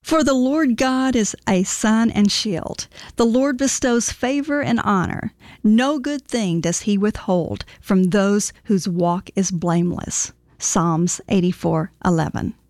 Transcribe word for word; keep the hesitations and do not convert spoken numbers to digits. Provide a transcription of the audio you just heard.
For the Lord God is a sun and shield. The Lord bestows favor and honor. No good thing does he withhold from those whose walk is blameless. Psalms eighty-four eleven.